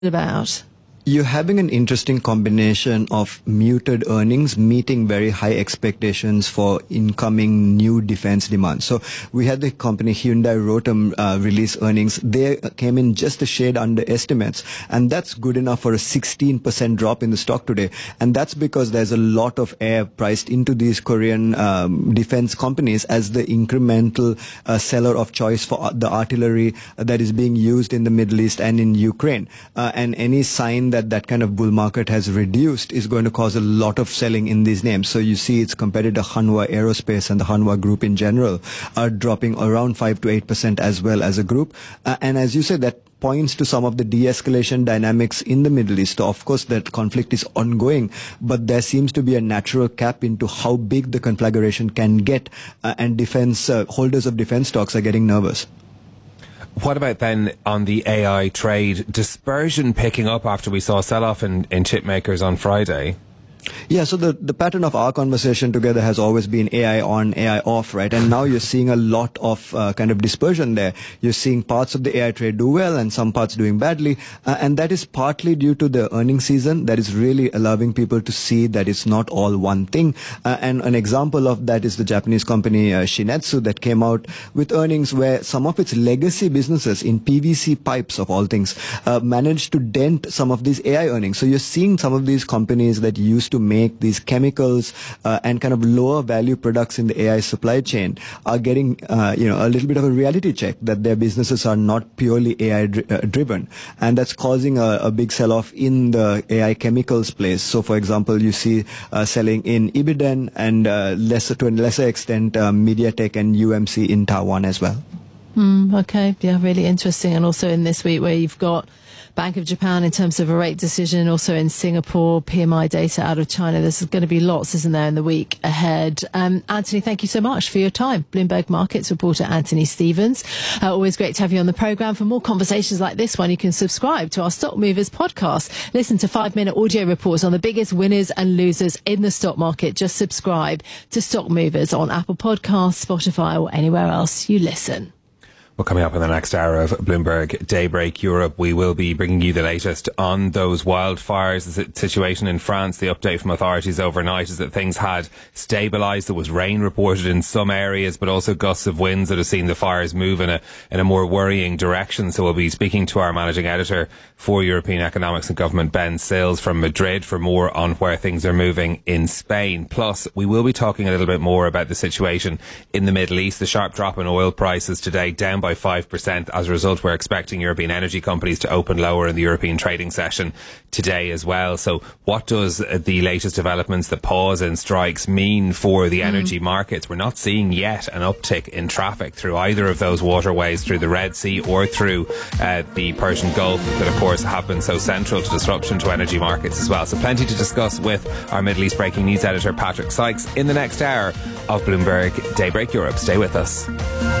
about? You're having an interesting combination of muted earnings meeting very high expectations for incoming new defense demand. So we had the company Hyundai Rotem release earnings. They came in just a shade under estimates, and that's good enough for a 16% drop in the stock today. And that's because there's a lot of air priced into these Korean defense companies as the incremental seller of choice for the artillery that is being used in the Middle East and in Ukraine. And any sign that kind of bull market has reduced is going to cause a lot of selling in these names. So you see its competitor Hanwha Aerospace and the Hanwha Group in general are dropping around 5 to 8% as well as a group. And as you said, that points to some of the de-escalation dynamics in the Middle East. So of course, that conflict is ongoing, but there seems to be a natural cap into how big the conflagration can get, and defense holders of defense stocks are getting nervous. What about then on the AI trade? Dispersion picking up after we saw a sell-off in chip makers on Friday. Yeah, so the pattern of our conversation together has always been AI on, AI off, right? And now you're seeing a lot of kind of dispersion there. You're seeing parts of the AI trade do well and some parts doing badly. And that is partly due to the earnings season that is really allowing people to see that it's not all one thing. And an example of that is the Japanese company Shin-Etsu that came out with earnings where some of its legacy businesses in PVC pipes, of all things, managed to dent some of these AI earnings. So you're seeing some of these companies that used to make these chemicals and kind of lower value products in the AI supply chain are getting a little bit of a reality check that their businesses are not purely AI driven, and that's causing a big sell-off in the AI chemicals place. So for example, you see selling in Ibiden and to a lesser extent MediaTek and UMC in Taiwan as well. Okay, yeah, really interesting. And also in this week where you've got Bank of Japan in terms of a rate decision, also in Singapore, PMI data out of China. There's going to be lots, isn't there, in the week ahead. Anthony, thank you so much for your time. Bloomberg Markets reporter Anthony Stevens. Always great to have you on the programme. For more conversations like this one, you can subscribe to our Stock Movers podcast. Listen to 5-minute audio reports on the biggest winners and losers in the stock market. Just subscribe to Stock Movers on Apple Podcasts, Spotify, or anywhere else you listen. Well, coming up in the next hour of Bloomberg Daybreak Europe, we will be bringing you the latest on those wildfires, the situation in France. The update from authorities overnight is that things had stabilised. There was rain reported in some areas, but also gusts of winds that have seen the fires move in a more worrying direction. So we'll be speaking to our managing editor for European Economics and Government, Ben Sills from Madrid, for more on where things are moving in Spain. Plus, we will be talking a little bit more about the situation in the Middle East. The sharp drop in oil prices today, down by 5%. As a result, we're expecting European energy companies to open lower in the European trading session today as well. So what does the latest developments, the pause in strikes, mean for the energy markets? We're not seeing yet an uptick in traffic through either of those waterways, through the Red Sea or through the Persian Gulf, that of course have been so central to disruption to energy markets as well. So plenty to discuss with our Middle East breaking news editor Patrick Sykes in the next hour of Bloomberg Daybreak Europe. Stay with us.